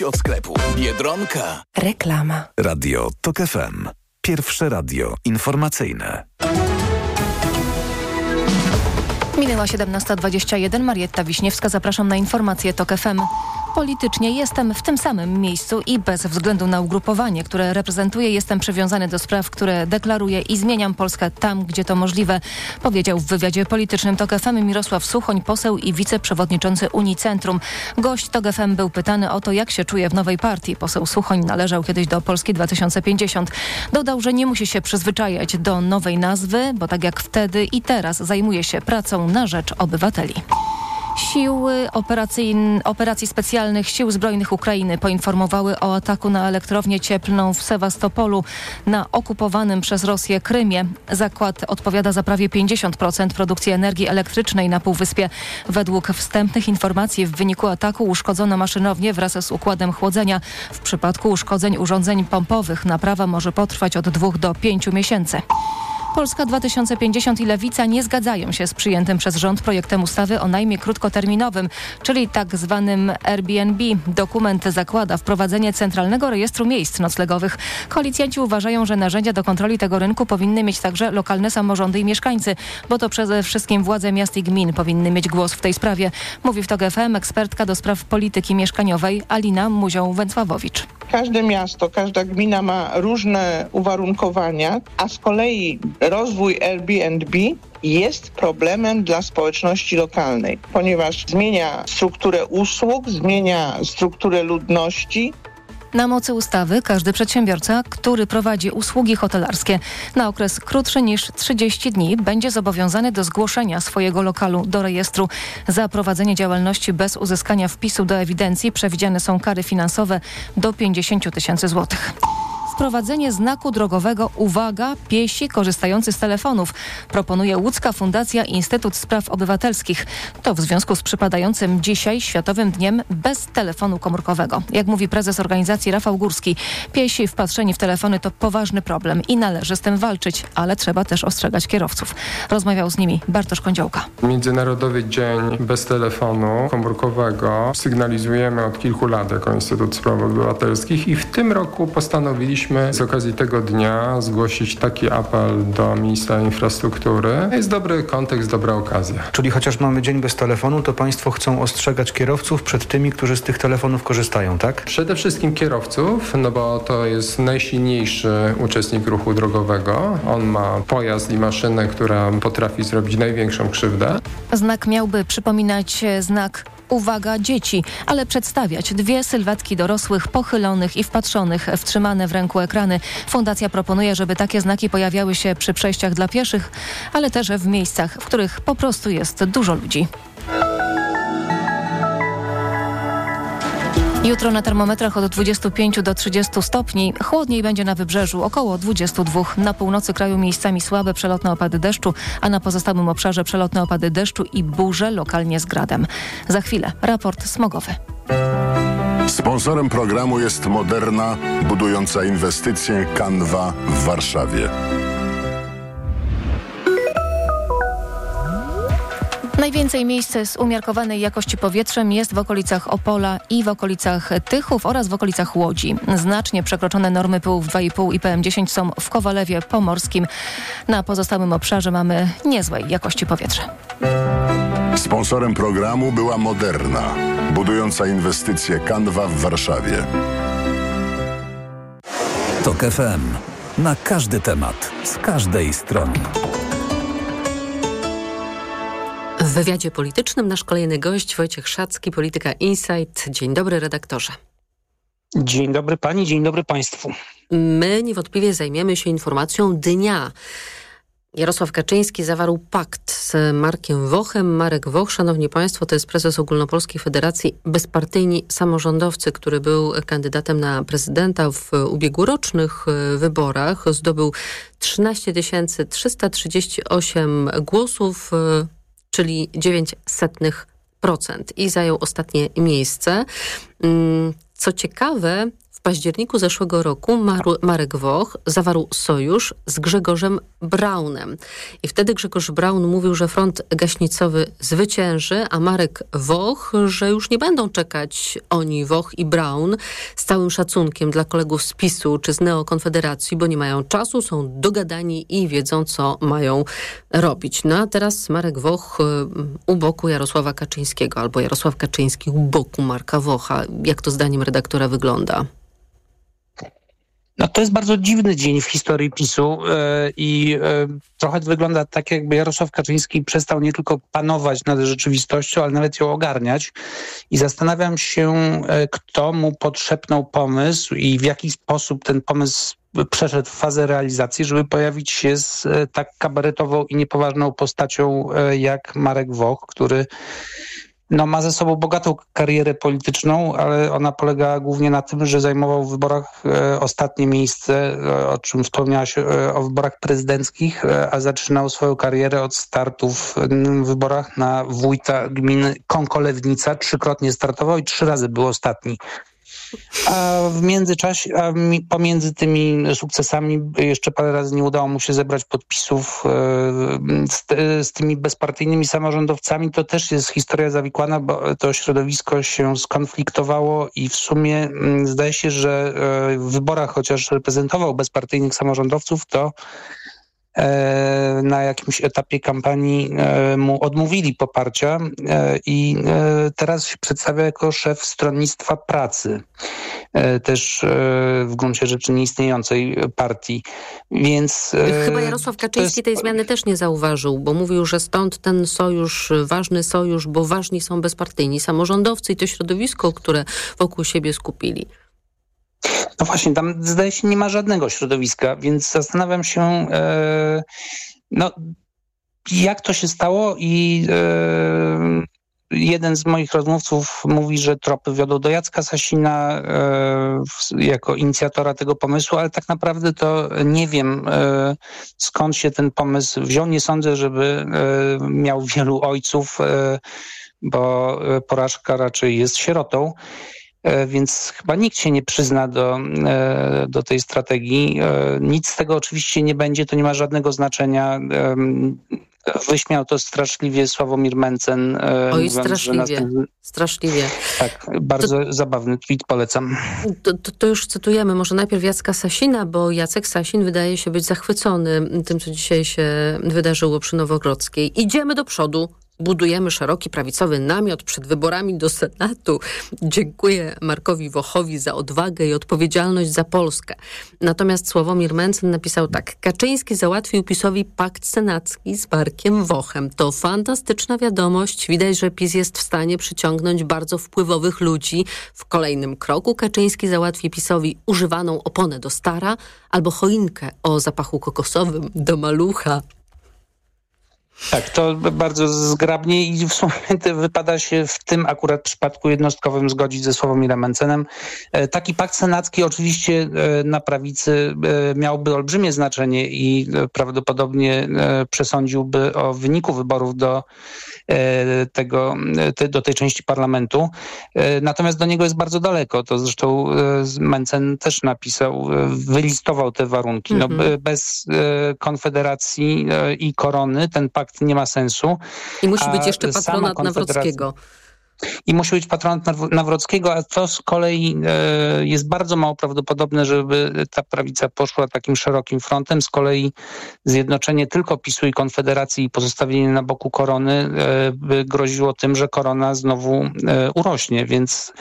Od sklepu Biedronka. Reklama. Radio TOK FM. Pierwsze radio informacyjne. Minęła 17:21. Marietta Wiśniewska. Zapraszam na informacje TOK FM. Politycznie jestem w tym samym miejscu i bez względu na ugrupowanie, które reprezentuję, jestem przywiązany do spraw, które deklaruję i zmieniam Polskę tam, gdzie to możliwe, powiedział w wywiadzie politycznym TOK FM Mirosław Suchoń, poseł i wiceprzewodniczący Unii Centrum. Gość TOK FM był pytany o to, jak się czuje w nowej partii. Poseł Suchoń należał kiedyś do Polski 2050. Dodał, że nie musi się przyzwyczajać do nowej nazwy, bo tak jak wtedy i teraz zajmuje się pracą na rzecz obywateli. Siły operacji specjalnych Sił Zbrojnych Ukrainy poinformowały o ataku na elektrownię cieplną w Sewastopolu na okupowanym przez Rosję Krymie. Zakład odpowiada za prawie 50% produkcji energii elektrycznej na półwyspie. Według wstępnych informacji w wyniku ataku uszkodzono maszynownię wraz z układem chłodzenia. W przypadku uszkodzeń urządzeń pompowych naprawa może potrwać od 2 do 5 miesięcy. Polska 2050 i Lewica nie zgadzają się z przyjętym przez rząd projektem ustawy o najmie krótkoterminowym, czyli tak zwanym Airbnb. Dokument zakłada wprowadzenie Centralnego Rejestru Miejsc Noclegowych. Koalicjanci uważają, że narzędzia do kontroli tego rynku powinny mieć także lokalne samorządy i mieszkańcy, bo to przede wszystkim władze miast i gmin powinny mieć głos w tej sprawie. Mówi w TOK FM ekspertka do spraw polityki mieszkaniowej Alina Muzioł-Węcławowicz. Każde miasto, każda gmina ma różne uwarunkowania, a z kolei rozwój Airbnb jest problemem dla społeczności lokalnej, ponieważ zmienia strukturę usług, zmienia strukturę ludności. Na mocy ustawy każdy przedsiębiorca, który prowadzi usługi hotelarskie na okres krótszy niż 30 dni będzie zobowiązany do zgłoszenia swojego lokalu do rejestru. Za prowadzenie działalności bez uzyskania wpisu do ewidencji przewidziane są kary finansowe do 50 000 złotych. Wprowadzenie znaku drogowego uwaga, piesi korzystający z telefonów, proponuje łódzka Fundacja Instytut Spraw Obywatelskich. To w związku z przypadającym dzisiaj Światowym Dniem bez telefonu komórkowego. Jak mówi prezes organizacji Rafał Górski, piesi wpatrzeni w telefony to poważny problem i należy z tym walczyć, ale trzeba też ostrzegać kierowców. Rozmawiał z nimi Bartosz Kądziołka. Międzynarodowy Dzień bez telefonu komórkowego sygnalizujemy od kilku lat jako Instytut Spraw Obywatelskich i w tym roku postanowiliśmy z okazji tego dnia zgłosić taki apel do ministra infrastruktury. Jest dobry kontekst, dobra okazja. Czyli chociaż mamy dzień bez telefonu, to państwo chcą ostrzegać kierowców przed tymi, którzy z tych telefonów korzystają, tak? Przede wszystkim kierowców, no bo to jest najsilniejszy uczestnik ruchu drogowego. On ma pojazd i maszynę, która potrafi zrobić największą krzywdę. Znak miałby przypominać znak uwaga dzieci, ale przedstawiać dwie sylwetki dorosłych, pochylonych i wpatrzonych w trzymane w ręku ekrany. Fundacja proponuje, żeby takie znaki pojawiały się przy przejściach dla pieszych, ale też w miejscach, w których po prostu jest dużo ludzi. Jutro na termometrach od 25 do 30 stopni. Chłodniej będzie na wybrzeżu, około 22. Na północy kraju miejscami słabe przelotne opady deszczu, a na pozostałym obszarze przelotne opady deszczu i burze, lokalnie z gradem. Za chwilę raport smogowy. Sponsorem programu jest Moderna, budująca inwestycje Canva w Warszawie. Najwięcej miejsc z umiarkowanej jakości powietrzem jest w okolicach Opola i w okolicach Tychów oraz w okolicach Łodzi. Znacznie przekroczone normy pyłów 2,5 i PM10 są w Kowalewie Pomorskim. Na pozostałym obszarze mamy niezłej jakości powietrza. Sponsorem programu była Moderna, budująca inwestycje Canva w Warszawie. TOK FM. Na każdy temat, z każdej strony. W wywiadzie politycznym nasz kolejny gość Wojciech Szacki, Polityka Insight. Dzień dobry, redaktorze. Dzień dobry pani, dzień dobry państwu. My niewątpliwie zajmiemy się informacją dnia. Jarosław Kaczyński zawarł pakt z Markiem Wochem. Marek Woch, szanowni państwo, to jest prezes Ogólnopolskiej Federacji Bezpartyjni Samorządowcy, który był kandydatem na prezydenta w ubiegłorocznych wyborach. Zdobył 13 338 głosów, czyli 0,09% i zajął ostatnie miejsce. Co ciekawe, W październiku zeszłego roku Marek Woch zawarł sojusz z Grzegorzem Braunem. I wtedy Grzegorz Braun mówił, że front gaśnicowy zwycięży, a Marek Woch, że już nie będą czekać oni, Woch i Braun, z całym szacunkiem dla kolegów z PiS-u czy z Neokonfederacji, bo nie mają czasu, są dogadani i wiedzą, co mają robić. No a teraz Marek Woch u boku Jarosława Kaczyńskiego, albo Jarosław Kaczyński u boku Marka Wocha. Jak to zdaniem redaktora wygląda? No to jest bardzo dziwny dzień w historii PiS-u i trochę wygląda tak, jakby Jarosław Kaczyński przestał nie tylko panować nad rzeczywistością, ale nawet ją ogarniać. I zastanawiam się, kto mu podszepnął pomysł i w jaki sposób ten pomysł przeszedł w fazę realizacji, żeby pojawić się z tak kabaretową i niepoważną postacią jak Marek Woch, który ma ze sobą bogatą karierę polityczną, ale ona polega głównie na tym, że zajmował w wyborach ostatnie miejsce, o czym wspomniałaś, o wyborach prezydenckich, a zaczynał swoją karierę od startów w wyborach na wójta gminy Kąkolewnica. 3-krotnie startował i 3 razy był ostatni. A w międzyczasie, pomiędzy tymi sukcesami jeszcze parę razy nie udało mu się zebrać podpisów z tymi bezpartyjnymi samorządowcami. To też jest historia zawikłana, bo to środowisko się skonfliktowało i w sumie zdaje się, że w wyborach, chociaż reprezentował bezpartyjnych samorządowców, to na jakimś etapie kampanii mu odmówili poparcia i teraz się przedstawia jako szef Stronnictwa Pracy, też w gruncie rzeczy nieistniejącej partii. Więc chyba Jarosław Kaczyński tej zmiany też nie zauważył, bo mówił, że stąd ten sojusz, ważny sojusz, bo ważni są bezpartyjni samorządowcy i to środowisko, które wokół siebie skupili. No właśnie, tam zdaje się nie ma żadnego środowiska, więc zastanawiam się, jak to się stało i jeden z moich rozmówców mówi, że tropy wiodą do Jacka Sasina jako inicjatora tego pomysłu, ale tak naprawdę to nie wiem, skąd się ten pomysł wziął. Nie sądzę, żeby miał wielu ojców, bo porażka raczej jest sierotą. Więc chyba nikt się nie przyzna do tej strategii. Nic z tego oczywiście nie będzie, to nie ma żadnego znaczenia. Wyśmiał to straszliwie Sławomir Mencen. Oj, straszliwie. Straszliwie. Tak, bardzo zabawny tweet, polecam. To już cytujemy może najpierw Jacka Sasina, bo Jacek Sasin wydaje się być zachwycony tym, co dzisiaj się wydarzyło przy Nowogrodzkiej. Idziemy do przodu. Budujemy szeroki prawicowy namiot przed wyborami do Senatu. Dziękuję Markowi Wochowi za odwagę i odpowiedzialność za Polskę. Natomiast Sławomir Mencen napisał tak. Kaczyński załatwił PiS-owi pakt senacki z Markiem Wochem. To fantastyczna wiadomość. Widać, że PiS jest w stanie przyciągnąć bardzo wpływowych ludzi. W kolejnym kroku Kaczyński załatwi PiS-owi używaną oponę do Stara albo choinkę o zapachu kokosowym do Malucha. Tak, to bardzo zgrabnie i w sumie wypada się w tym akurat przypadku jednostkowym zgodzić ze Sławomirem Mencenem. Taki pakt senacki oczywiście na prawicy miałby olbrzymie znaczenie i prawdopodobnie przesądziłby o wyniku wyborów do tej części parlamentu. Natomiast do niego jest bardzo daleko. To zresztą Mencen też napisał, wylistował te warunki. Bez Konfederacji i Korony ten pakt nie ma sensu. I musi być jeszcze patronat Nawrockiego. I musi być patronat Nawrockiego, a to z kolei jest bardzo mało prawdopodobne, żeby ta prawica poszła takim szerokim frontem. Z kolei zjednoczenie tylko PiS-u i Konfederacji i pozostawienie na boku Korony by groziło tym, że Korona znowu urośnie, więc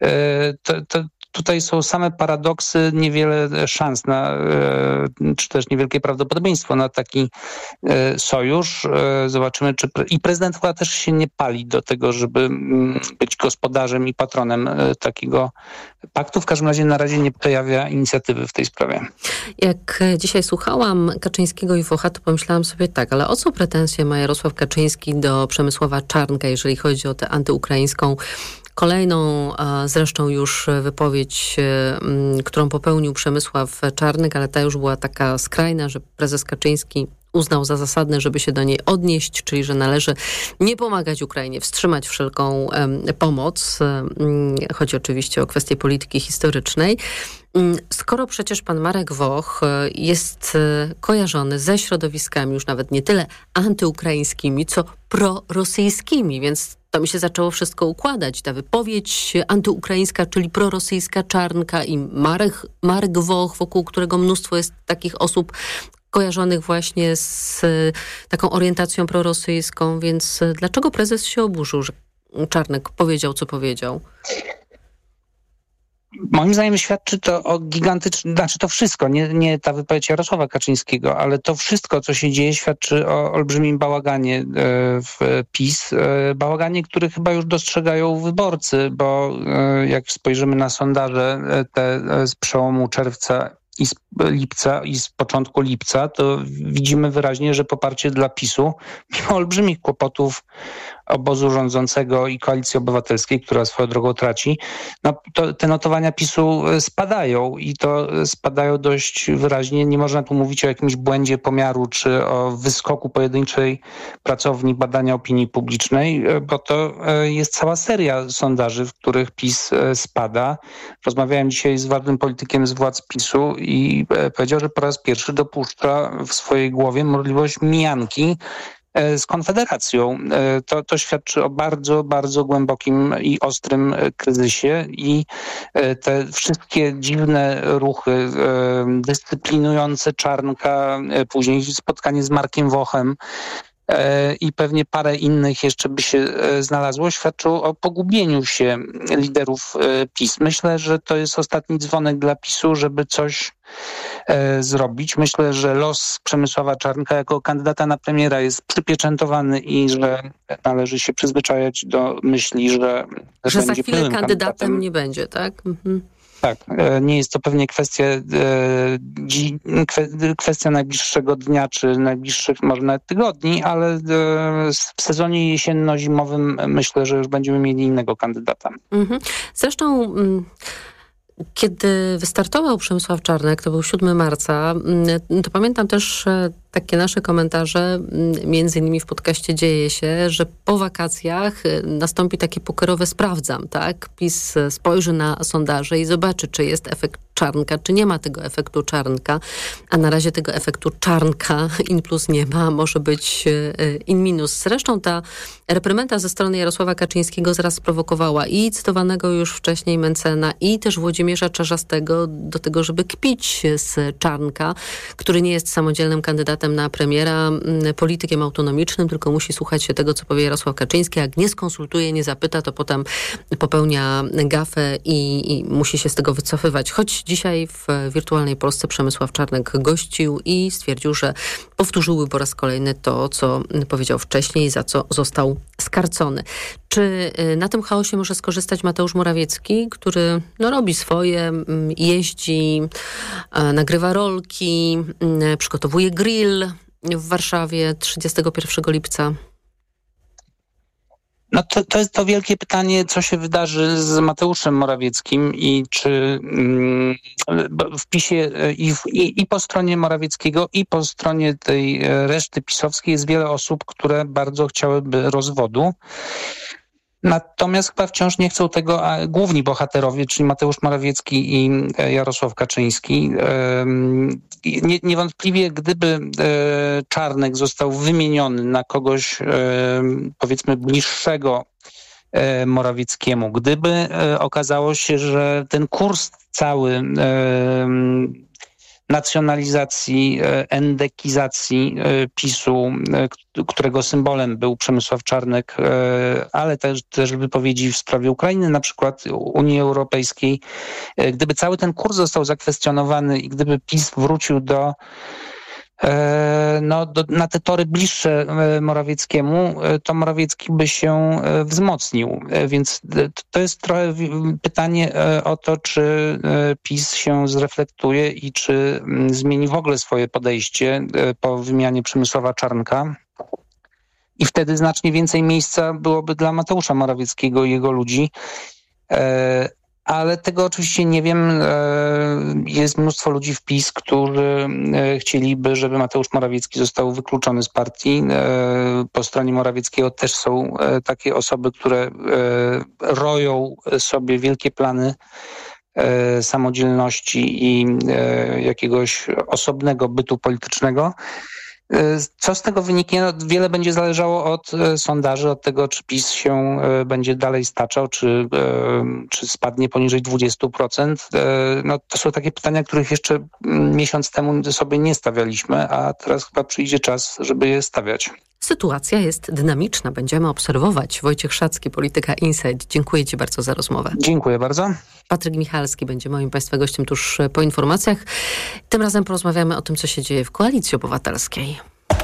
tutaj są same paradoksy, niewiele szans czy też niewielkie prawdopodobieństwo na taki sojusz. Zobaczymy, i prezydent chyba też się nie pali do tego, żeby być gospodarzem i patronem takiego paktu. W każdym razie na razie nie pojawia inicjatywy w tej sprawie. Jak dzisiaj słuchałam Kaczyńskiego i Wocha, to pomyślałam sobie tak, ale o co pretensje ma Jarosław Kaczyński do Przemysława Czarnka, jeżeli chodzi o tę antyukraińską kolejną zresztą już wypowiedź, którą popełnił Przemysław Czarnek, ale ta już była taka skrajna, że prezes Kaczyński uznał za zasadne, żeby się do niej odnieść, czyli że należy nie pomagać Ukrainie, wstrzymać wszelką pomoc. Chodzi oczywiście o kwestię polityki historycznej. Skoro przecież pan Marek Woch jest kojarzony ze środowiskami już nawet nie tyle antyukraińskimi, co prorosyjskimi, więc to mi się zaczęło wszystko układać. Ta wypowiedź antyukraińska, czyli prorosyjska Czarnka i Marek Woch, wokół którego mnóstwo jest takich osób kojarzonych właśnie z taką orientacją prorosyjską, więc dlaczego prezes się oburzył, że Czarnek powiedział, co powiedział? Moim zdaniem świadczy to o gigantycznym, to wszystko, nie ta wypowiedź Jarosława Kaczyńskiego, ale to wszystko, co się dzieje, świadczy o olbrzymim bałaganie w PiS. Bałaganie, który chyba już dostrzegają wyborcy, bo jak spojrzymy na sondaże te z przełomu czerwca i z lipca i z początku lipca, to widzimy wyraźnie, że poparcie dla PiS-u, mimo olbrzymich kłopotów obozu rządzącego i Koalicji Obywatelskiej, która swoją drogą traci, to te notowania PiS-u spadają i to spadają dość wyraźnie. Nie można tu mówić o jakimś błędzie pomiaru czy o wyskoku pojedynczej pracowni badania opinii publicznej, bo to jest cała seria sondaży, w których PiS spada. Rozmawiałem dzisiaj z ważnym politykiem z władz PiS-u i powiedział, że po raz pierwszy dopuszcza w swojej głowie możliwość mijanki z Konfederacją. To świadczy o bardzo, bardzo głębokim i ostrym kryzysie i te wszystkie dziwne ruchy dyscyplinujące Czarnka, później spotkanie z Markiem Wochem i pewnie parę innych jeszcze by się znalazło, świadczą o pogubieniu się liderów PiS. Myślę, że to jest ostatni dzwonek dla PiS-u, żeby coś zrobić. Myślę, że los Przemysława Czarnka jako kandydata na premiera jest przypieczętowany i że należy się przyzwyczajać do myśli, że za będzie chwilę kandydatem nie będzie, tak? Mhm. Tak, nie jest to pewnie kwestia najbliższego dnia, czy najbliższych może nawet tygodni, ale w sezonie jesienno-zimowym myślę, że już będziemy mieli innego kandydata. Mhm. Zresztą kiedy wystartował Przemysław Czarnek, to był 7 marca, to pamiętam też takie nasze komentarze, między innymi w podcaście Dzieje się, że po wakacjach nastąpi takie pokerowe sprawdzam, tak? PiS spojrzy na sondaże i zobaczy, czy jest efekt Czarnka, czy nie ma tego efektu Czarnka, a na razie tego efektu Czarnka in plus nie ma, może być in minus. Zresztą ta reprymenda ze strony Jarosława Kaczyńskiego zaraz sprowokowała i cytowanego już wcześniej Mencena, i też Włodzimierza Czarzastego do tego, żeby kpić z Czarnka, który nie jest samodzielnym kandydatem na premiera, politykiem autonomicznym, tylko musi słuchać się tego, co powie Jarosław Kaczyński. Jak nie skonsultuje, nie zapyta, to potem popełnia gafę i musi się z tego wycofywać. Choć dzisiaj w Wirtualnej Polsce Przemysław Czarnek gościł i stwierdził, że powtórzyły po raz kolejny to, co powiedział wcześniej, za co został skarcony. Czy na tym chaosie może skorzystać Mateusz Morawiecki, który robi swoje, jeździ, nagrywa rolki, przygotowuje grill w Warszawie 31 lipca? To jest to wielkie pytanie, co się wydarzy z Mateuszem Morawieckim i czy w PiS-ie i po stronie Morawieckiego, i po stronie tej reszty pisowskiej jest wiele osób, które bardzo chciałyby rozwodu. Natomiast chyba wciąż nie chcą tego główni bohaterowie, czyli Mateusz Morawiecki i Jarosław Kaczyński. Niewątpliwie, gdyby Czarnek został wymieniony na kogoś, powiedzmy, bliższego Morawieckiemu, gdyby okazało się, że ten kurs cały nacjonalizacji, endekizacji PiS-u, którego symbolem był Przemysław Czarnek, ale też wypowiedzi w sprawie Ukrainy, na przykład Unii Europejskiej. Gdyby cały ten kurs został zakwestionowany i gdyby PiS wrócił na te tory bliższe Morawieckiemu, to Morawiecki by się wzmocnił. Więc to jest trochę pytanie o to, czy PiS się zreflektuje i czy zmieni w ogóle swoje podejście po wymianie Przemysława Czarnka. I wtedy znacznie więcej miejsca byłoby dla Mateusza Morawieckiego i jego ludzi. ale tego oczywiście nie wiem. Jest mnóstwo ludzi w PiS, którzy chcieliby, żeby Mateusz Morawiecki został wykluczony z partii. Po stronie Morawieckiego też są takie osoby, które roją sobie wielkie plany samodzielności i jakiegoś osobnego bytu politycznego. Co z tego wyniknie? No, wiele będzie zależało od sondaży, od tego, czy PiS się będzie dalej staczał, czy spadnie poniżej 20%. No, to są takie pytania, których jeszcze miesiąc temu sobie nie stawialiśmy, a teraz chyba przyjdzie czas, żeby je stawiać. Sytuacja jest dynamiczna. Będziemy obserwować. Wojciech Szacki, Polityka Insight. Dziękuję Ci bardzo za rozmowę. Dziękuję bardzo. Patryk Michalski będzie moim Państwa gościem tuż po informacjach. Tym razem porozmawiamy o tym, co się dzieje w Koalicji Obywatelskiej.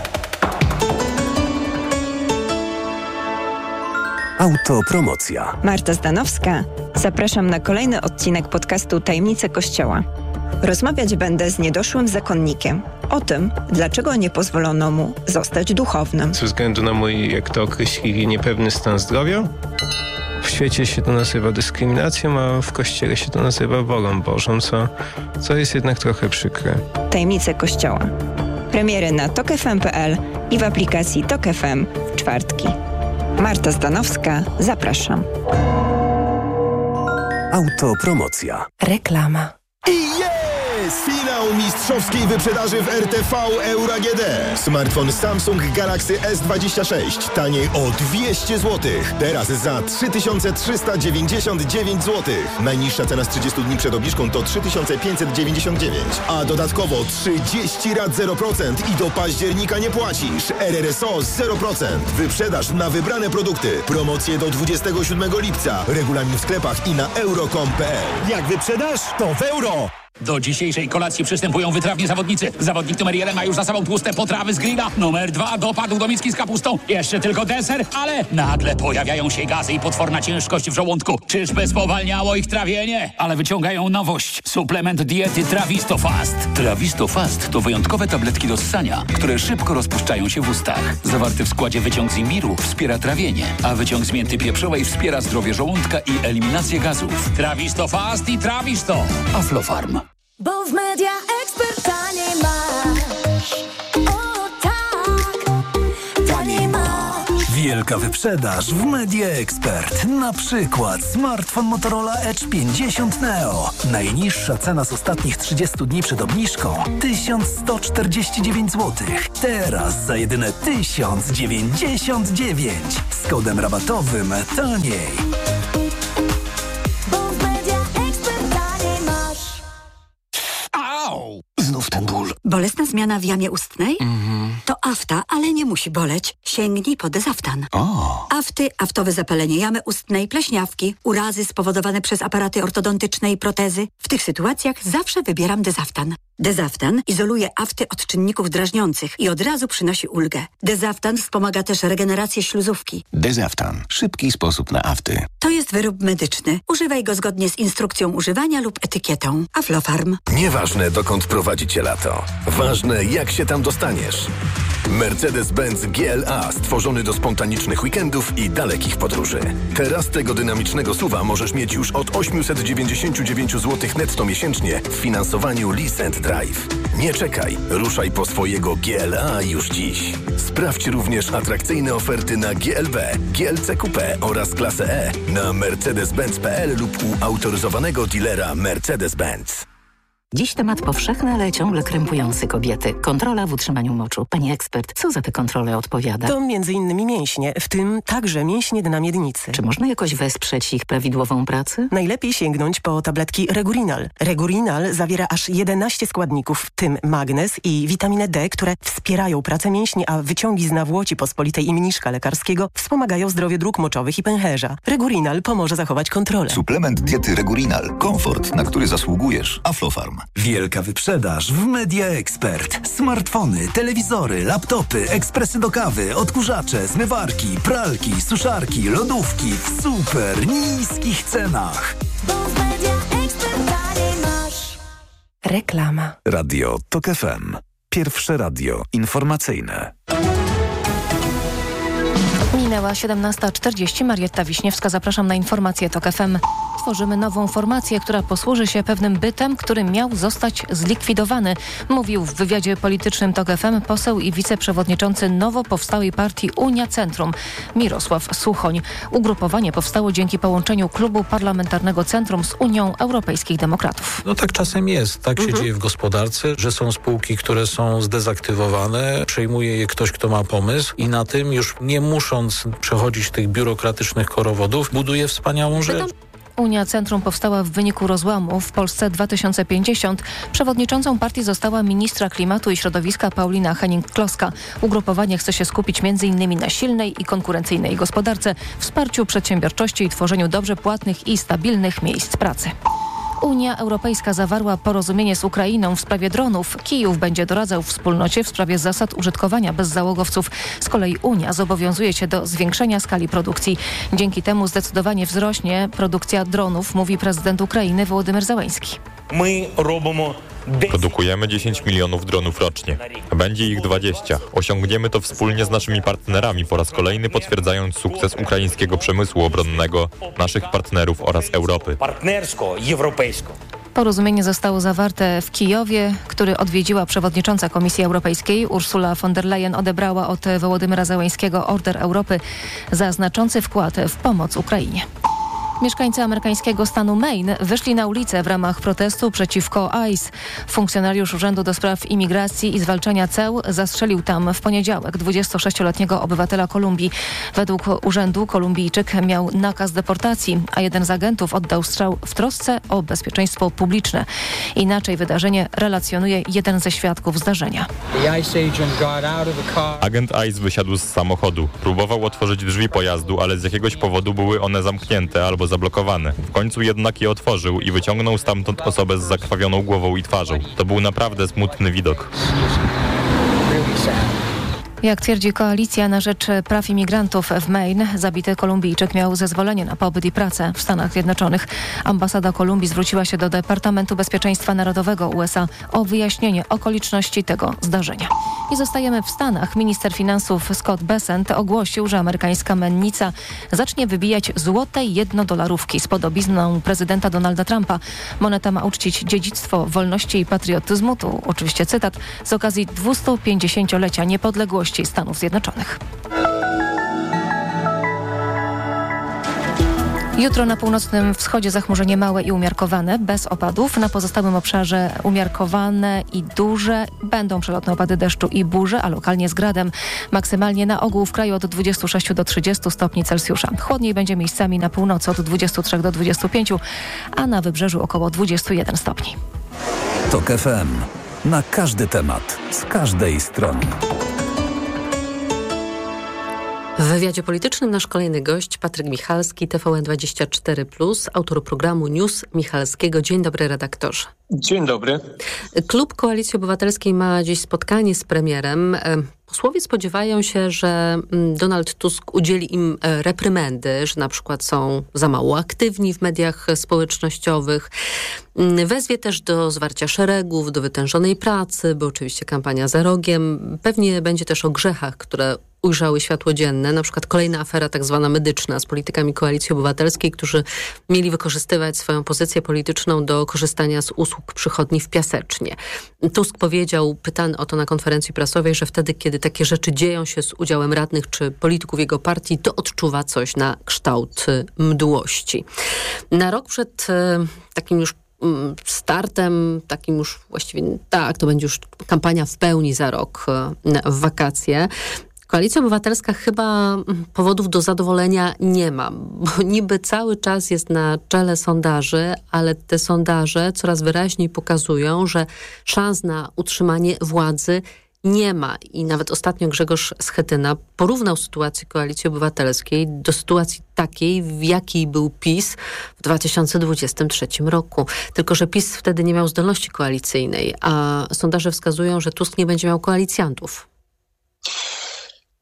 Autopromocja. Marta Zdanowska. Zapraszam na kolejny odcinek podcastu Tajemnice Kościoła. Rozmawiać będę z niedoszłym zakonnikiem o tym, dlaczego nie pozwolono mu zostać duchownym. Ze względu na mój, jak to określili, niepewny stan zdrowia. W świecie się to nazywa dyskryminacją, a w Kościele się to nazywa wolą Bożą, co jest jednak trochę przykre. Tajemnice Kościoła. Premiery na tokfm.pl i w aplikacji Tok FM w czwartki. Marta Zdanowska, zapraszam. Autopromocja. Reklama. I jest! Finał mistrzowskiej wyprzedaży w RTV Euro AGD. Smartfon Samsung Galaxy S26 taniej o 200 zł. Teraz za 3399 zł. Najniższa cena z 30 dni przed obniżką to 3599. A dodatkowo 30 rat 0% i do października nie płacisz. RRSO 0%. Wyprzedaż na wybrane produkty. Promocje do 27 lipca. Regulamin w sklepach i na euro.com.pl. Jak wyprzedaż, to w euro! Do dzisiejszej kolacji przystępują wytrawni zawodnicy. Zawodnik numer 1 ma już za sobą tłuste potrawy z grilla. Numer 2 dopadł do miski z kapustą. Jeszcze tylko deser, ale nagle pojawiają się gazy i potworna ciężkość w żołądku. Czyżby spowalniało ich trawienie? Ale wyciągają nowość. Suplement diety Travistofast. Travistofast to wyjątkowe tabletki do ssania, które szybko rozpuszczają się w ustach. Zawarty w składzie wyciąg z imbiru wspiera trawienie, a wyciąg z mięty pieprzowej wspiera zdrowie żołądka i eliminację gazów. Travistofast i Travisto. Aflofarm. Bo w Media Expert taniej masz. O tak, taniej masz. Wielka wyprzedaż w Media Expert. Na przykład smartfon Motorola Edge 50 Neo. Najniższa cena z ostatnich 30 dni przed obniżką 1149 zł. Teraz za jedyne 1099. Z kodem rabatowym taniej. Znów ten ból. Bolesna zmiana w jamie ustnej? To afta, ale nie musi boleć. Sięgnij po Dezaftan. Afty, aftowe zapalenie jamy ustnej, pleśniawki, urazy spowodowane przez aparaty ortodontyczne i protezy. W tych sytuacjach zawsze wybieram Dezaftan. Dezaftan izoluje afty od czynników drażniących i od razu przynosi ulgę. Dezaftan wspomaga też regenerację śluzówki. Dezaftan. Szybki sposób na afty. To jest wyrób medyczny. Używaj go zgodnie z instrukcją używania lub etykietą. Aflofarm. Nieważne, dokąd prowadzi cię lato. Ważne, jak się tam dostaniesz. Mercedes-Benz GLA stworzony do spontanicznych weekendów i dalekich podróży. Teraz tego dynamicznego SUV-a możesz mieć już od 899 zł netto miesięcznie w finansowaniu Lease & Drive. Nie czekaj, ruszaj po swojego GLA już dziś. Sprawdź również atrakcyjne oferty na GLB, GLC Coupé oraz klasę E na mercedes-benz.pl lub u autoryzowanego dealera Mercedes-Benz. Dziś temat powszechny, ale ciągle krępujący kobiety. Kontrola w utrzymaniu moczu. Pani ekspert, co za tę kontrolę odpowiada? To m.in. mięśnie, w tym także mięśnie dna miednicy. Czy można jakoś wesprzeć ich prawidłową pracę? Najlepiej sięgnąć po tabletki Regurinal. Regurinal zawiera aż 11 składników, w tym magnez i witaminę D, które wspierają pracę mięśni, a wyciągi z nawłoci pospolitej i mniszka lekarskiego wspomagają zdrowie dróg moczowych i pęcherza. Regurinal pomoże zachować kontrolę. Suplement diety Regurinal. Komfort, na który zasługujesz. Aflofarm. Wielka wyprzedaż w Media Expert. Smartfony, telewizory, laptopy, ekspresy do kawy, odkurzacze, zmywarki, pralki, suszarki, lodówki w super niskich cenach. Bo w Media Expert taniej masz. Reklama. Radio Tok FM. Pierwsze radio informacyjne. Minęła 17:40. Marietta Wiśniewska. Zapraszam na informacje Tok FM. Tworzymy nową formację, która posłuży się pewnym bytem, który miał zostać zlikwidowany, mówił w wywiadzie politycznym TOK FM poseł i wiceprzewodniczący nowo powstałej partii Unia Centrum Mirosław Suchoń. Ugrupowanie powstało dzięki połączeniu klubu parlamentarnego Centrum z Unią Europejskich Demokratów. No tak czasem jest. Tak się dzieje w gospodarce, że są spółki, które są zdezaktywowane, przejmuje je ktoś, kto ma pomysł i na tym już nie musząc przechodzić tych biurokratycznych korowodów, buduje wspaniałą rzecz. Unia Centrum powstała w wyniku rozłamu w Polsce 2050. Przewodniczącą partii została ministra klimatu i środowiska Paulina Henning-Kloska. Ugrupowanie chce się skupić m.in. na silnej i konkurencyjnej gospodarce, wsparciu przedsiębiorczości i tworzeniu dobrze płatnych i stabilnych miejsc pracy. Unia Europejska zawarła porozumienie z Ukrainą w sprawie dronów. Kijów będzie doradzał wspólnocie w sprawie zasad użytkowania bezzałogowców. Z kolei Unia zobowiązuje się do zwiększenia skali produkcji. Dzięki temu zdecydowanie wzrośnie produkcja dronów, mówi prezydent Ukrainy Wołodymyr Zełenski. Produkujemy 10 milionów dronów rocznie. Będzie ich 20. Osiągniemy to wspólnie z naszymi partnerami, po raz kolejny potwierdzając sukces ukraińskiego przemysłu obronnego, naszych partnerów oraz Europy. Porozumienie zostało zawarte w Kijowie, który odwiedziła przewodnicząca Komisji Europejskiej. Ursula von der Leyen odebrała od Wołodymyra Zełenskiego Order Europy za znaczący wkład w pomoc Ukrainie. Mieszkańcy amerykańskiego stanu Maine wyszli na ulicę w ramach protestu przeciwko ICE. Funkcjonariusz Urzędu do Spraw Imigracji i Zwalczania Ceł zastrzelił tam w poniedziałek 26-letniego obywatela Kolumbii. Według urzędu Kolumbijczyk miał nakaz deportacji, a jeden z agentów oddał strzał w trosce o bezpieczeństwo publiczne. Inaczej wydarzenie relacjonuje jeden ze świadków zdarzenia. Agent ICE wysiadł z samochodu. Próbował otworzyć drzwi pojazdu, ale z jakiegoś powodu były one zamknięte albo zablokowane. W końcu jednak je otworzył i wyciągnął stamtąd osobę z zakrwawioną głową i twarzą. To był naprawdę smutny widok. Jak twierdzi Koalicja na rzecz praw imigrantów w Maine, zabity Kolumbijczyk miał zezwolenie na pobyt i pracę w Stanach Zjednoczonych. Ambasada Kolumbii zwróciła się do Departamentu Bezpieczeństwa Narodowego USA o wyjaśnienie okoliczności tego zdarzenia. I zostajemy w Stanach. Minister finansów Scott Bessent ogłosił, że amerykańska mennica zacznie wybijać złote $1 z podobizną prezydenta Donalda Trumpa. Moneta ma uczcić dziedzictwo wolności i patriotyzmu, tu oczywiście cytat, z okazji 250-lecia niepodległości Stanów Zjednoczonych. Jutro na północnym wschodzie zachmurzenie małe i umiarkowane, bez opadów. Na pozostałym obszarze umiarkowane i duże. Będą przelotne opady deszczu i burze, a lokalnie z gradem. Maksymalnie na ogół w kraju od 26 do 30 stopni Celsjusza. Chłodniej będzie miejscami na północy od 23 do 25, a na wybrzeżu około 21 stopni. TOK FM. Na każdy temat, z każdej strony. W wywiadzie politycznym nasz kolejny gość Patryk Michalski, TVN24+, autor programu News Michalskiego. Dzień dobry, redaktorze. Dzień dobry. Klub Koalicji Obywatelskiej ma dziś spotkanie z premierem. Posłowie spodziewają się, że Donald Tusk udzieli im reprymendy, że na przykład są za mało aktywni w mediach społecznościowych. Wezwie też do zwarcia szeregów, do wytężonej pracy, bo oczywiście kampania za rogiem. Pewnie będzie też o grzechach, które ujrzały światło dzienne, na przykład kolejna afera tak zwana medyczna z politykami Koalicji Obywatelskiej, którzy mieli wykorzystywać swoją pozycję polityczną do korzystania z usług przychodni w Piasecznie. Tusk powiedział, pytany o to na konferencji prasowej, że wtedy, kiedy takie rzeczy dzieją się z udziałem radnych czy polityków jego partii, to odczuwa coś na kształt mdłości. Na rok przed takim już startem, takim już właściwie, tak, to będzie już kampania w pełni za rok w wakacje. Koalicja Obywatelska chyba powodów do zadowolenia nie ma, bo niby cały czas jest na czele sondaży, ale te sondaże coraz wyraźniej pokazują, że szans na utrzymanie władzy nie ma. I nawet ostatnio Grzegorz Schetyna porównał sytuację Koalicji Obywatelskiej do sytuacji takiej, w jakiej był PiS w 2023 roku. Tylko że PiS wtedy nie miał zdolności koalicyjnej, a sondaże wskazują, że Tusk nie będzie miał koalicjantów.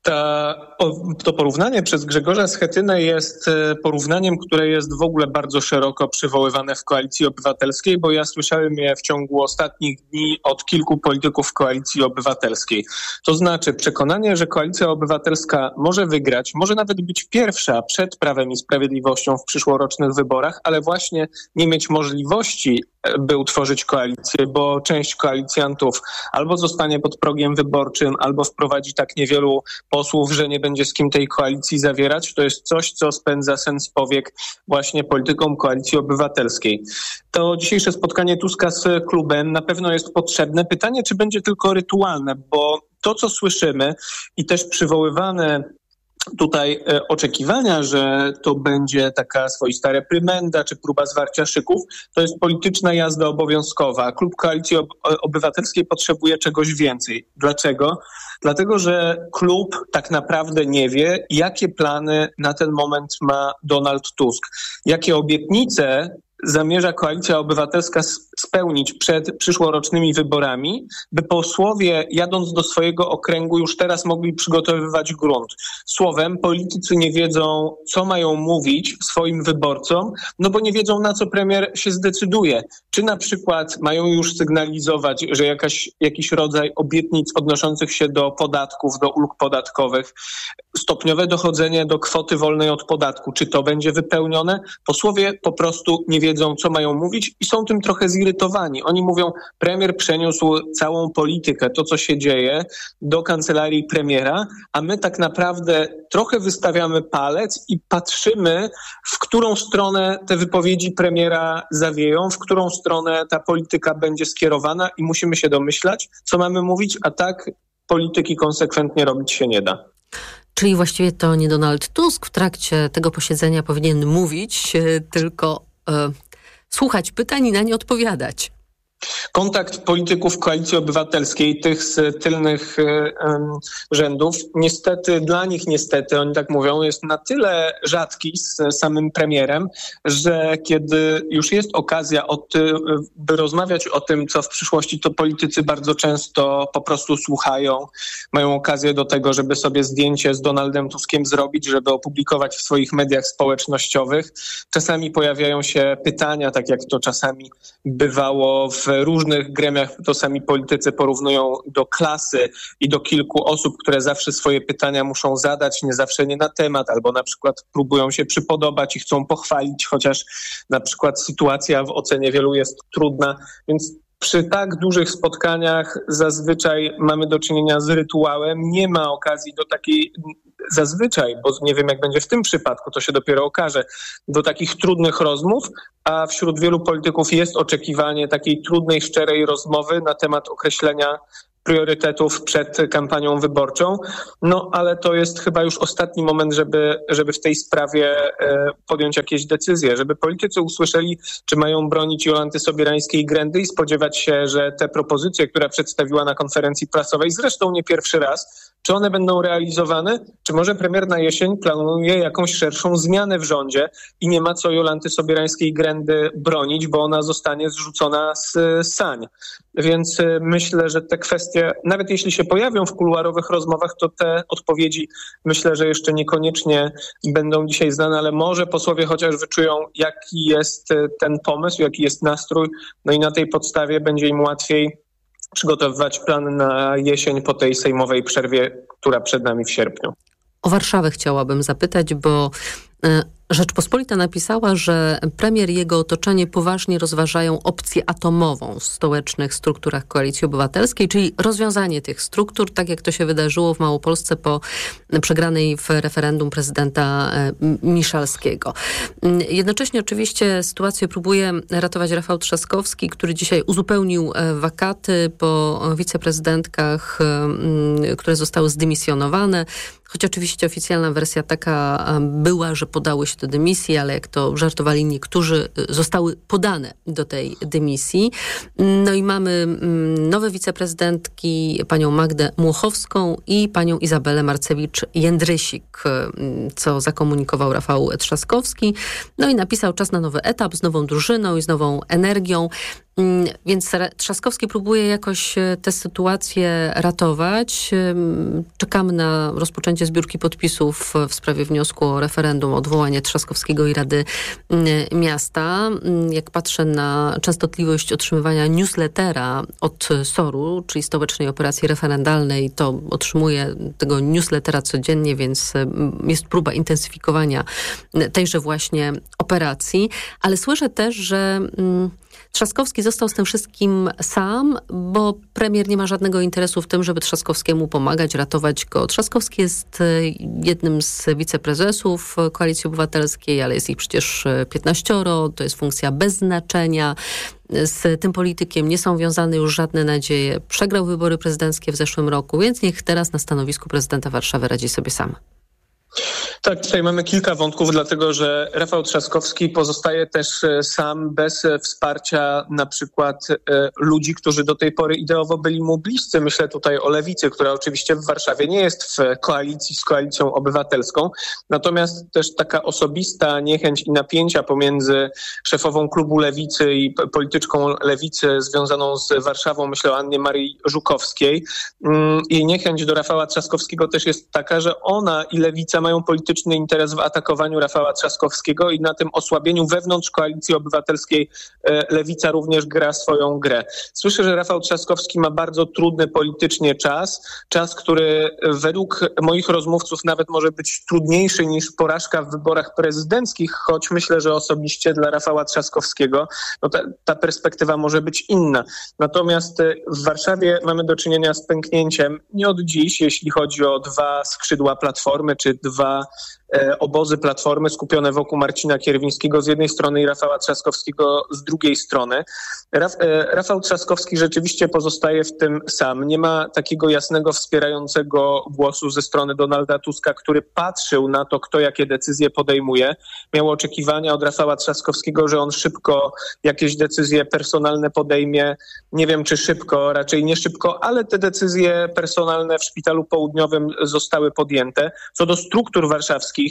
To porównanie przez Grzegorza Schetynę jest porównaniem, które jest w ogóle bardzo szeroko przywoływane w Koalicji Obywatelskiej, bo ja słyszałem je w ciągu ostatnich dni od kilku polityków Koalicji Obywatelskiej. To znaczy przekonanie, że Koalicja Obywatelska może wygrać, może nawet być pierwsza przed Prawem i Sprawiedliwością w przyszłorocznych wyborach, ale właśnie nie mieć możliwości, by utworzyć koalicję, bo część koalicjantów albo zostanie pod progiem wyborczym, albo wprowadzi tak niewielu posłów, że nie będzie z kim tej koalicji zawierać. To jest coś, co spędza sens powiek właśnie politykom Koalicji Obywatelskiej. To dzisiejsze spotkanie Tuska z klubem na pewno jest potrzebne. Pytanie, czy będzie tylko rytualne, bo to, co słyszymy i też przywoływane tutaj oczekiwania, że to będzie taka swoista reprymenda czy próba zwarcia szyków, to jest polityczna jazda obowiązkowa. Klub Koalicji Obywatelskiej potrzebuje czegoś więcej. Dlaczego? Dlatego, że klub tak naprawdę nie wie, jakie plany na ten moment ma Donald Tusk. Jakie obietnice zamierza Koalicja Obywatelska spełnić przed przyszłorocznymi wyborami, by posłowie, jadąc do swojego okręgu, już teraz mogli przygotowywać grunt. Słowem, politycy nie wiedzą, co mają mówić swoim wyborcom, no bo nie wiedzą, na co premier się zdecyduje. Czy na przykład mają już sygnalizować, że jakiś rodzaj obietnic odnoszących się do podatków, do ulg podatkowych, stopniowe dochodzenie do kwoty wolnej od podatku, czy to będzie wypełnione? Posłowie po prostu nie wiedzą, co mają mówić i są tym trochę zirytowani. Oni mówią, premier przeniósł całą politykę, to co się dzieje, do kancelarii premiera, a my tak naprawdę trochę wystawiamy palec i patrzymy, w którą stronę te wypowiedzi premiera zawieją, w którą stronę ta polityka będzie skierowana i musimy się domyślać, co mamy mówić, a tak polityki konsekwentnie robić się nie da. Czyli właściwie to nie Donald Tusk w trakcie tego posiedzenia powinien mówić, tylko słuchać pytań i na nie odpowiadać. Kontakt polityków Koalicji Obywatelskiej, tych z tylnych rzędów, niestety, dla nich niestety, oni tak mówią, jest na tyle rzadki z samym premierem, że kiedy już jest okazja by rozmawiać o tym, co w przyszłości, to politycy bardzo często po prostu słuchają, mają okazję do tego, żeby sobie zdjęcie z Donaldem Tuskiem zrobić, żeby opublikować w swoich mediach społecznościowych. Czasami pojawiają się pytania, tak jak to czasami bywało w różnych gremiach, to sami politycy porównują do klasy i do kilku osób, które zawsze swoje pytania muszą zadać, nie zawsze nie na temat, albo na przykład próbują się przypodobać i chcą pochwalić, chociaż na przykład sytuacja w ocenie wielu jest trudna, więc przy tak dużych spotkaniach zazwyczaj mamy do czynienia z rytuałem. Nie ma okazji do takiej, zazwyczaj, bo nie wiem jak będzie w tym przypadku, to się dopiero okaże, do takich trudnych rozmów, a wśród wielu polityków jest oczekiwanie takiej trudnej, szczerej rozmowy na temat określenia priorytetów przed kampanią wyborczą. No ale to jest chyba już ostatni moment, żeby w tej sprawie podjąć jakieś decyzje, żeby politycy usłyszeli, czy mają bronić Jolanty Sobierańskiej-Grendy i spodziewać się, że te propozycje, które przedstawiła na konferencji prasowej, zresztą nie pierwszy raz, czy one będą realizowane, czy może premier na jesień planuje jakąś szerszą zmianę w rządzie i nie ma co Jolanty Sobierańskiej-Grendy bronić, bo ona zostanie zrzucona z sań. Więc myślę, że te kwestie, nawet jeśli się pojawią w kuluarowych rozmowach, to te odpowiedzi myślę, że jeszcze niekoniecznie będą dzisiaj znane, ale może posłowie chociaż wyczują, jaki jest ten pomysł, jaki jest nastrój, no i na tej podstawie będzie im łatwiej przygotowywać plan na jesień po tej sejmowej przerwie, która przed nami w sierpniu. O Warszawę chciałabym zapytać, bo Rzeczpospolita napisała, że premier i jego otoczenie poważnie rozważają opcję atomową w stołecznych strukturach Koalicji Obywatelskiej, czyli rozwiązanie tych struktur, tak jak to się wydarzyło w Małopolsce po przegranej w referendum prezydenta Miszalskiego. Jednocześnie oczywiście sytuację próbuje ratować Rafał Trzaskowski, który dzisiaj uzupełnił wakaty po wiceprezydentkach, które zostały zdymisjonowane. Choć oczywiście oficjalna wersja taka była, że podały się do dymisji, ale jak to żartowali niektórzy, zostały podane do tej dymisji. No i mamy nowe wiceprezydentki, panią Magdę Muchowską i panią Izabelę Marcewicz-Jędrysik, co zakomunikował Rafał Trzaskowski. No i napisał: czas na nowy etap z nową drużyną i z nową energią. Więc Trzaskowski próbuje jakoś tę sytuację ratować. Czekamy na rozpoczęcie zbiórki podpisów w sprawie wniosku o referendum o odwołanie Trzaskowskiego i Rady Miasta. Jak patrzę na częstotliwość otrzymywania newslettera od SOR-u, czyli Stołecznej Operacji Referendalnej, to otrzymuje tego newslettera codziennie, więc jest próba intensyfikowania tejże właśnie operacji. Ale słyszę też, że Trzaskowski został z tym wszystkim sam, bo premier nie ma żadnego interesu w tym, żeby Trzaskowskiemu pomagać, ratować go. Trzaskowski jest jednym z wiceprezesów Koalicji Obywatelskiej, ale jest ich przecież 15. To jest funkcja bez znaczenia. Z tym politykiem nie są wiązane już żadne nadzieje. Przegrał wybory prezydenckie w zeszłym roku, więc niech teraz na stanowisku prezydenta Warszawy radzi sobie sam. Tak, tutaj mamy kilka wątków, dlatego że Rafał Trzaskowski pozostaje też sam, bez wsparcia na przykład ludzi, którzy do tej pory ideowo byli mu bliscy. Myślę tutaj o Lewicy, która oczywiście w Warszawie nie jest w koalicji z Koalicją Obywatelską. Natomiast też taka osobista niechęć i napięcia pomiędzy szefową klubu Lewicy i polityczką Lewicy związaną z Warszawą, myślę o Annie Marii Żukowskiej. I niechęć do Rafała Trzaskowskiego też jest taka, że ona i Lewica mają polityczny interes w atakowaniu Rafała Trzaskowskiego i na tym osłabieniu wewnątrz Koalicji Obywatelskiej Lewica również gra swoją grę. Słyszę, że Rafał Trzaskowski ma bardzo trudny politycznie czas, który według moich rozmówców nawet może być trudniejszy niż porażka w wyborach prezydenckich, choć myślę, że osobiście dla Rafała Trzaskowskiego ta perspektywa może być inna. Natomiast w Warszawie mamy do czynienia z pęknięciem nie od dziś, jeśli chodzi o dwa skrzydła Platformy, czy dwa obozy Platformy skupione wokół Marcina Kierwińskiego z jednej strony i Rafała Trzaskowskiego z drugiej strony. Rafał Trzaskowski rzeczywiście pozostaje w tym sam. Nie ma takiego jasnego, wspierającego głosu ze strony Donalda Tuska, który patrzył na to, kto jakie decyzje podejmuje. Miał oczekiwania od Rafała Trzaskowskiego, że on szybko jakieś decyzje personalne podejmie. Nie wiem, czy szybko, raczej nie szybko, ale te decyzje personalne w Szpitalu Południowym zostały podjęte. Co do struktur warszawskich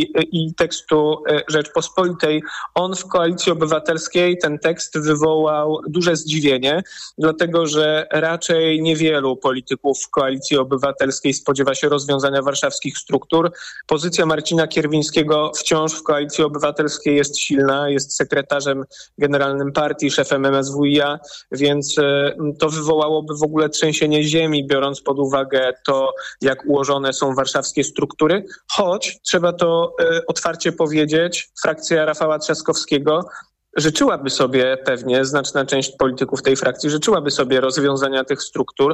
i tekstu Rzeczpospolitej, on w Koalicji Obywatelskiej, ten tekst wywołał duże zdziwienie, dlatego że raczej niewielu polityków w Koalicji Obywatelskiej spodziewa się rozwiązania warszawskich struktur. Pozycja Marcina Kierwińskiego wciąż w Koalicji Obywatelskiej jest silna, jest sekretarzem generalnym partii, szefem MSWiA, więc to wywołałoby w ogóle trzęsienie ziemi, biorąc pod uwagę to, jak ułożone są warszawskie struktury, choć trzeba to otwarcie powiedzieć, frakcja Rafała Trzaskowskiego życzyłaby sobie pewnie, znaczna część polityków tej frakcji życzyłaby sobie rozwiązania tych struktur,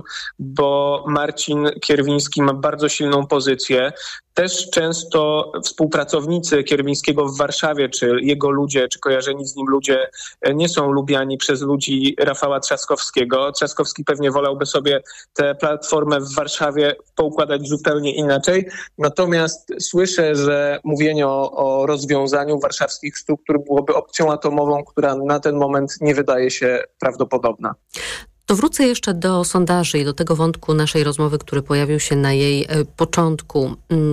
bo Marcin Kierwiński ma bardzo silną pozycję. Też często współpracownicy Kierwińskiego w Warszawie, czy jego ludzie, czy kojarzeni z nim ludzie nie są lubiani przez ludzi Rafała Trzaskowskiego. Trzaskowski pewnie wolałby sobie tę platformę w Warszawie poukładać zupełnie inaczej. Natomiast słyszę, że mówienie o rozwiązaniu warszawskich struktur byłoby opcją atomową, która na ten moment nie wydaje się prawdopodobna. To wrócę jeszcze do sondaży i do tego wątku naszej rozmowy, który pojawił się na jej początku,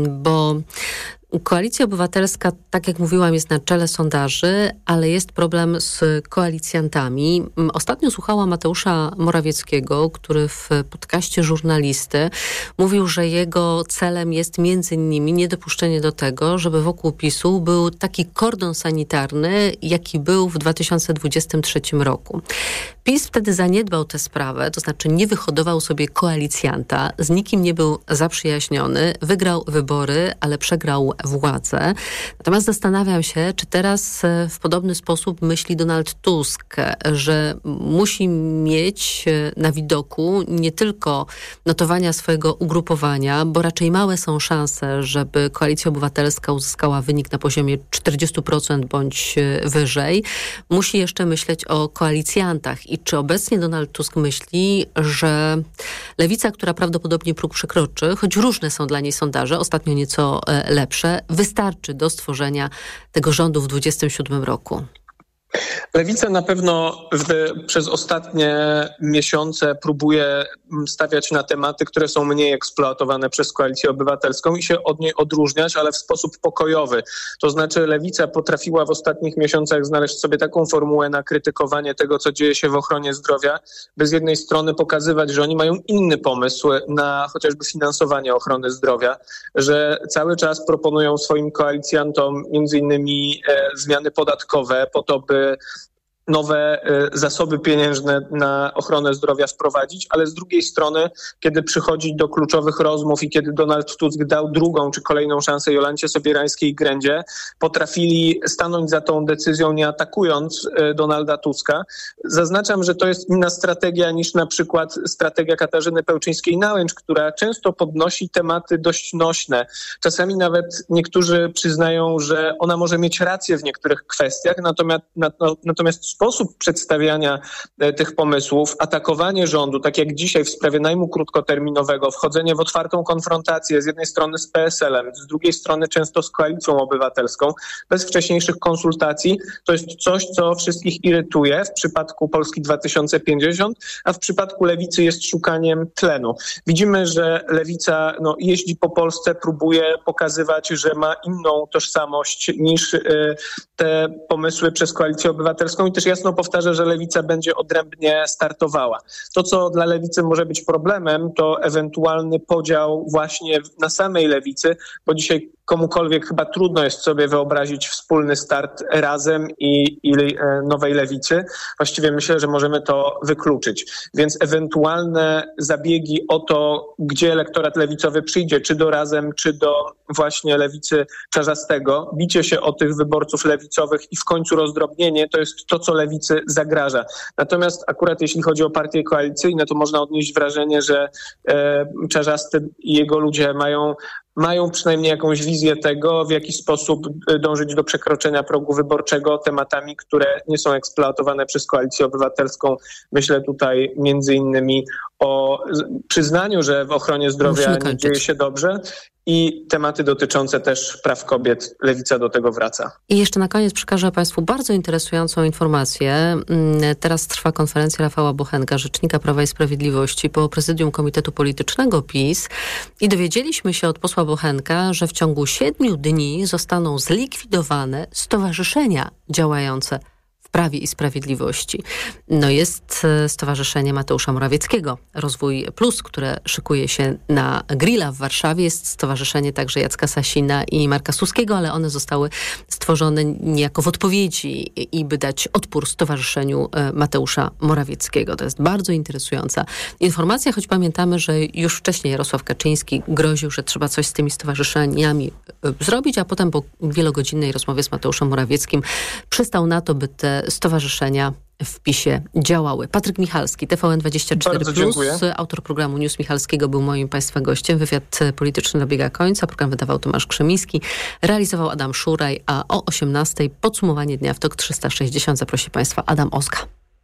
bo Koalicja Obywatelska, tak jak mówiłam, jest na czele sondaży, ale jest problem z koalicjantami. Ostatnio słuchałam Mateusza Morawieckiego, który w podcaście Żurnalisty mówił, że jego celem jest między innymi niedopuszczenie do tego, żeby wokół PiS-u był taki kordon sanitarny, jaki był w 2023 roku. PiS wtedy zaniedbał tę sprawę, to znaczy nie wyhodował sobie koalicjanta, z nikim nie był zaprzyjaźniony, wygrał wybory, ale przegrał władzę. Natomiast zastanawiam się, czy teraz w podobny sposób myśli Donald Tusk, że musi mieć na widoku nie tylko notowania swojego ugrupowania, bo raczej małe są szanse, żeby Koalicja Obywatelska uzyskała wynik na poziomie 40% bądź wyżej. Musi jeszcze myśleć o koalicjantach. I czy obecnie Donald Tusk myśli, że Lewica, która prawdopodobnie próg przekroczy, choć różne są dla niej sondaże, ostatnio nieco lepsze, wystarczy do stworzenia tego rządu w 2027 roku? Lewica na pewno przez ostatnie miesiące próbuje stawiać na tematy, które są mniej eksploatowane przez Koalicję Obywatelską i się od niej odróżniać, ale w sposób pokojowy. To znaczy Lewica potrafiła w ostatnich miesiącach znaleźć sobie taką formułę na krytykowanie tego, co dzieje się w ochronie zdrowia, by z jednej strony pokazywać, że oni mają inny pomysł na chociażby finansowanie ochrony zdrowia, że cały czas proponują swoim koalicjantom między innymi zmiany podatkowe po to, by nowe zasoby pieniężne na ochronę zdrowia wprowadzić, ale z drugiej strony, kiedy przychodzi do kluczowych rozmów i kiedy Donald Tusk dał drugą czy kolejną szansę Jolancie Sobierańskiej-Grędzie, potrafili stanąć za tą decyzją, nie atakując Donalda Tuska. Zaznaczam, że to jest inna strategia niż na przykład strategia Katarzyny Pełczyńskiej-Nałęcz, która często podnosi tematy dość nośne. Czasami nawet niektórzy przyznają, że ona może mieć rację w niektórych kwestiach, natomiast sposób przedstawiania tych pomysłów, atakowanie rządu, tak jak dzisiaj w sprawie najmu krótkoterminowego, wchodzenie w otwartą konfrontację z jednej strony z PSL-em, z drugiej strony często z Koalicją Obywatelską, bez wcześniejszych konsultacji, to jest coś, co wszystkich irytuje w przypadku Polski 2050, a w przypadku Lewicy jest szukaniem tlenu. Widzimy, że Lewica jeździ po Polsce, próbuje pokazywać, że ma inną tożsamość niż te pomysły przez Koalicję Obywatelską i też jasno powtarza, że Lewica będzie odrębnie startowała. To, co dla Lewicy może być problemem, to ewentualny podział właśnie na samej Lewicy, bo dzisiaj komukolwiek chyba trudno jest sobie wyobrazić wspólny start Razem i Nowej Lewicy. Właściwie myślę, że możemy to wykluczyć. Więc ewentualne zabiegi o to, gdzie elektorat lewicowy przyjdzie, czy do Razem, czy do właśnie Lewicy Czarzastego, bicie się o tych wyborców lewicowych i w końcu rozdrobnienie, to jest to, co Lewicy zagraża. Natomiast akurat jeśli chodzi o partie koalicyjne, to można odnieść wrażenie, że Czarzasty i jego ludzie mają przynajmniej jakąś wizję tego, w jaki sposób dążyć do przekroczenia progu wyborczego tematami, które nie są eksploatowane przez Koalicję Obywatelską. Myślę tutaj między innymi o przyznaniu, że w ochronie zdrowia nie dzieje się dobrze i tematy dotyczące też praw kobiet. Lewica do tego wraca. I jeszcze na koniec przekażę Państwu bardzo interesującą informację. Teraz trwa konferencja Rafała Bochenka, rzecznika Prawa i Sprawiedliwości po prezydium Komitetu Politycznego PiS i dowiedzieliśmy się od posła Bochenka, że w ciągu 7 dni zostaną zlikwidowane stowarzyszenia działające w Prawie i Sprawiedliwości. Jest Stowarzyszenie Mateusza Morawieckiego, Rozwój Plus, które szykuje się na grilla w Warszawie. Jest stowarzyszenie także Jacka Sasina i Marka Suskiego, ale one zostały stworzone niejako w odpowiedzi i by dać odpór Stowarzyszeniu Mateusza Morawieckiego. To jest bardzo interesująca informacja, choć pamiętamy, że już wcześniej Jarosław Kaczyński groził, że trzeba coś z tymi stowarzyszeniami zrobić, a potem po wielogodzinnej rozmowie z Mateuszem Morawieckim przystał na to, by te stowarzyszenia w PiS-ie działały. Patryk Michalski, TVN24+, autor programu News Michalskiego, był moim Państwa gościem. Wywiad polityczny dobiega końca. Program wydawał Tomasz Krzemiński, realizował Adam Szuraj, a o 18:00 podsumowanie dnia w TOK 360 zaprosi Państwa Adam Ozga.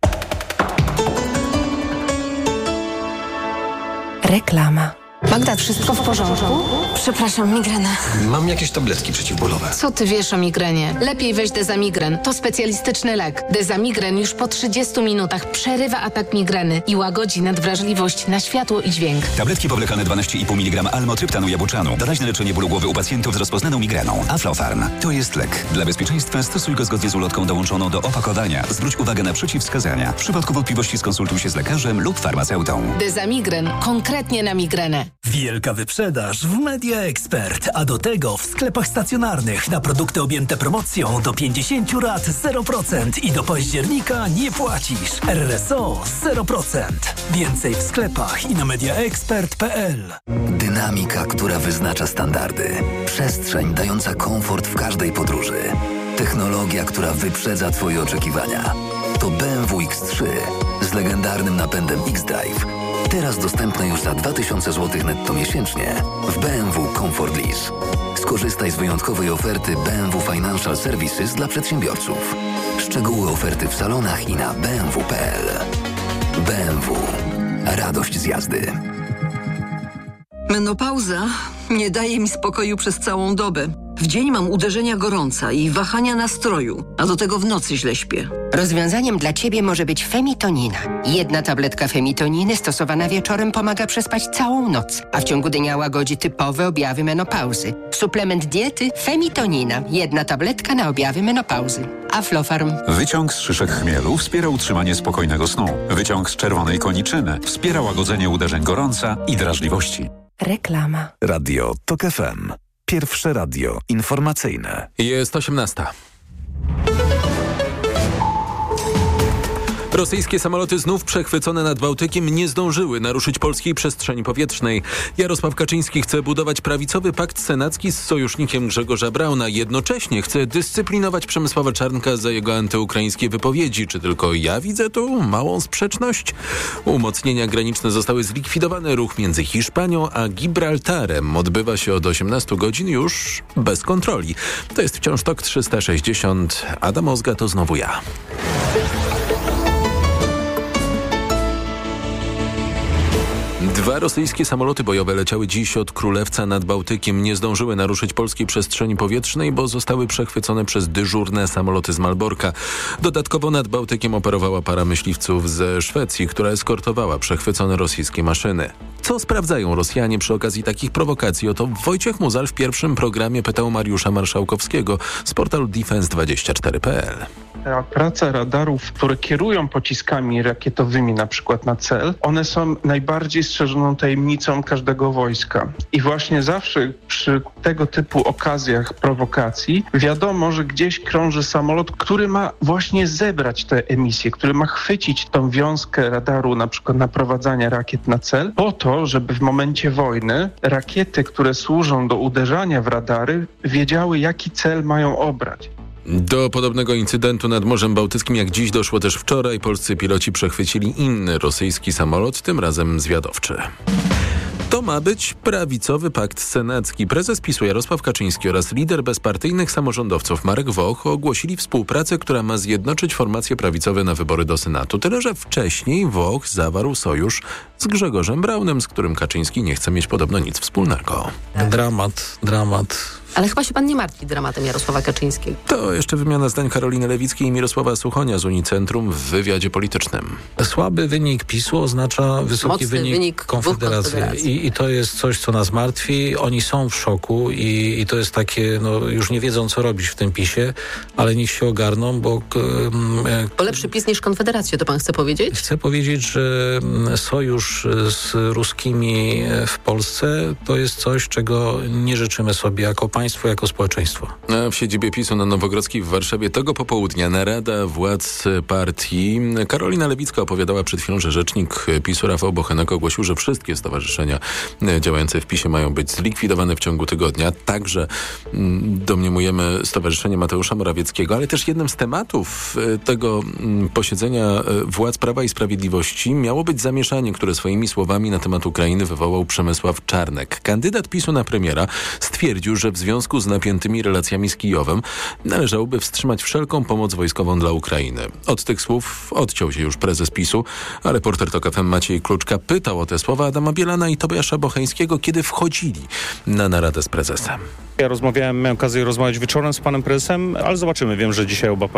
Reklama. Magda, wszystko w porządku? Przepraszam, migrena. Mam jakieś tabletki przeciwbólowe. Co ty wiesz o migrenie? Lepiej weź Dezamigren. To specjalistyczny lek. Dezamigren już po 30 minutach przerywa atak migreny i łagodzi nadwrażliwość na światło i dźwięk. Tabletki powlekane 12,5 mg almotryptanu jabłczanu. Doraźne leczenie bólu głowy u pacjentów z rozpoznaną migreną. Aflofarm. To jest lek. Dla bezpieczeństwa stosuj go zgodnie z ulotką dołączoną do opakowania. Zwróć uwagę na przeciwwskazania. W przypadku wątpliwości skonsultuj się z lekarzem lub farmaceutą. Dezamigren. Konkretnie na migrenę. Wielka wyprzedaż w Media Expert, a do tego w sklepach stacjonarnych na produkty objęte promocją do 50 lat 0% i do października nie płacisz. RRSO 0%. Więcej w sklepach i na mediaexpert.pl. Dynamika, która wyznacza standardy. Przestrzeń dająca komfort w każdej podróży. Technologia, która wyprzedza Twoje oczekiwania. To BMW X3 z legendarnym napędem X-Drive. Teraz dostępne już za 2000 zł netto miesięcznie w BMW Comfort Lease. Skorzystaj z wyjątkowej oferty BMW Financial Services dla przedsiębiorców. Szczegóły oferty w salonach i na bmw.pl. BMW. Radość z jazdy. Menopauza nie daje mi spokoju przez całą dobę. W dzień mam uderzenia gorąca i wahania nastroju, a do tego w nocy źle śpię. Rozwiązaniem dla Ciebie może być Femitonina. 1 tabletka Femitoniny stosowana wieczorem pomaga przespać całą noc, a w ciągu dnia łagodzi typowe objawy menopauzy. Suplement diety Femitonina. 1 tabletka na objawy menopauzy. Aflofarm. Wyciąg z szyszek chmielu wspiera utrzymanie spokojnego snu. Wyciąg z czerwonej koniczyny wspiera łagodzenie uderzeń gorąca i drażliwości. Reklama. Radio TOK FM. Pierwsze radio informacyjne. Jest 18. Rosyjskie samoloty znów przechwycone nad Bałtykiem nie zdążyły naruszyć polskiej przestrzeni powietrznej. Jarosław Kaczyński chce budować prawicowy pakt senacki z sojusznikiem Grzegorza Brauna. Jednocześnie chce dyscyplinować Przemysława Czarnka za jego antyukraińskie wypowiedzi. Czy tylko ja widzę tu małą sprzeczność? Umocnienia graniczne zostały zlikwidowane. Ruch między Hiszpanią a Gibraltarem odbywa się od 18 godzin już bez kontroli. To jest wciąż TOK 360. Adam Ozga, to znowu ja. 2 rosyjskie samoloty bojowe leciały dziś od Królewca nad Bałtykiem. Nie zdążyły naruszyć polskiej przestrzeni powietrznej, bo zostały przechwycone przez dyżurne samoloty z Malborka. Dodatkowo nad Bałtykiem operowała para myśliwców ze Szwecji, która eskortowała przechwycone rosyjskie maszyny. Co sprawdzają Rosjanie przy okazji takich prowokacji? Oto Wojciech Muzal w pierwszym programie pytał Mariusza Marszałkowskiego z portalu defense24.pl. Praca radarów, które kierują pociskami rakietowymi na przykład na cel, one są najbardziej strzeżoną tajemnicą każdego wojska. I właśnie zawsze przy tego typu okazjach prowokacji wiadomo, że gdzieś krąży samolot, który ma właśnie zebrać te emisje, który ma chwycić tą wiązkę radaru na przykład naprowadzania rakiet na cel, po to, żeby w momencie wojny rakiety, które służą do uderzania w radary, wiedziały, jaki cel mają obrać. Do podobnego incydentu nad Morzem Bałtyckim jak dziś doszło też wczoraj. Polscy piloci przechwycili inny rosyjski samolot, tym razem zwiadowczy. To ma być prawicowy pakt senacki. Prezes PiS-u Jarosław Kaczyński oraz lider bezpartyjnych samorządowców Marek Woch ogłosili współpracę, która ma zjednoczyć formacje prawicowe na wybory do Senatu. Tyle, że wcześniej Woch zawarł sojusz z Grzegorzem Braunem, z którym Kaczyński nie chce mieć podobno nic wspólnego. Dramat. Ale chyba się pan nie martwi dramatem Jarosława Kaczyńskiego. To jeszcze wymiana zdań Karoliny Lewickiej i Mirosława Suchonia z Unicentrum w wywiadzie politycznym. Słaby wynik PiS-u oznacza wysoki wynik Konfederacji. I to jest coś, co nas martwi. Oni są w szoku i to jest takie, już nie wiedzą, co robić w tym PiS-ie, ale niech się ogarną, bo... To lepszy PiS niż Konfederację, to pan chce powiedzieć? Chcę powiedzieć, że sojusz z ruskimi w Polsce to jest coś, czego nie życzymy sobie jako państwo, jako społeczeństwo. A w siedzibie PiS-u na Nowogrodzkiej w Warszawie tego popołudnia narada władz partii. Karolina Lewicka opowiadała przed chwilą, że rzecznik PiS-u Rafał Bochenek ogłosił, że wszystkie stowarzyszenia działające w PiS-ie mają być zlikwidowane w ciągu tygodnia. Także domniemujemy Stowarzyszenie Mateusza Morawieckiego, ale też jednym z tematów tego posiedzenia władz Prawa i Sprawiedliwości miało być zamieszanie, które swoimi słowami na temat Ukrainy wywołał Przemysław Czarnek. Kandydat PiS-u na premiera stwierdził, że w związku z napiętymi relacjami z Kijowem należałoby wstrzymać wszelką pomoc wojskową dla Ukrainy. Od tych słów odciął się już prezes PiS-u, a reporter TOK FM Maciej Kluczka pytał o te słowa Adama Bielana i Tobiasza Bocheńskiego, kiedy wchodzili na naradę z prezesem. Ja miałem okazję rozmawiać wieczorem z panem prezesem, ale zobaczymy. Wiem, że dzisiaj oba